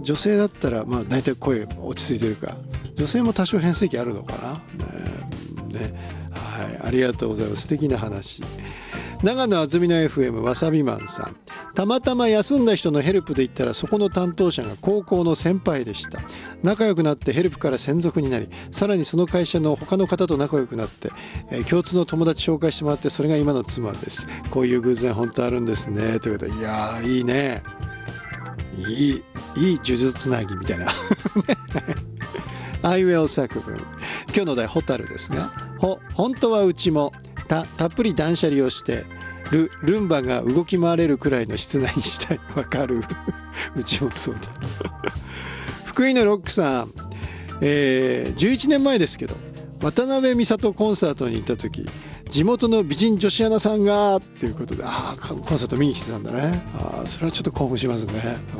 女性だったらまあ大体声落ち着いてるか、女性も多少変声期あるのかな、はい、ありがとうございます。素敵な話。長野あずみの FM わさびマンさん、たまたま休んだ人のヘルプで行ったら、そこの担当者が高校の先輩でした。仲良くなってヘルプから専属になり、さらにその会社の他の方と仲良くなって、共通の友達紹介してもらって、それが今の妻です。こういう偶然本当あるんですね、ということで、いやーいいね、いい呪術つなぎみたいなアイウェオ作文。今日の題ホタルですが、本当はうちもたっぷり断捨離をしてルンバが動き回れるくらいの室内にしたい。わかるうちもそうだ福井のロックさん、11年前ですけど、渡辺美里コンサートに行った時、地元の美人女子アナさんがということで、コンサート見に来てたんだね。それはちょっと興奮しますね。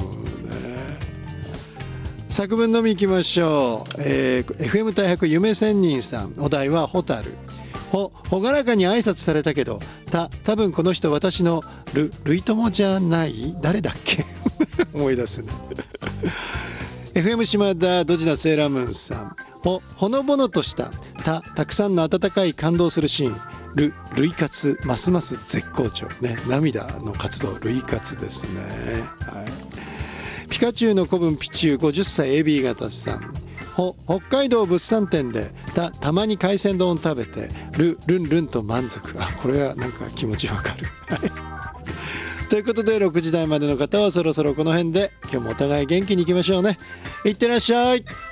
作文のみいきましょう。FM 大白夢仙人さん、お題はホタル。ほがらかに挨拶されたけど、多分この人私の類友じゃない？誰だっけ思い出すねFM 島田ドジなセーラームーンさん、ほのぼのとしたたくさんの温かい感動するシーン、類活ますます絶好調ね。涙の活動、類活ですね、はい、ピカチュウの子分ピチュウ50歳 AB 型さん、北海道物産展でたまに海鮮丼を食べてルンと満足。これはなんか気持ちわかるということで、6時台までの方はそろそろこの辺で、今日もお互い元気にいきましょうね。いってらっしゃい。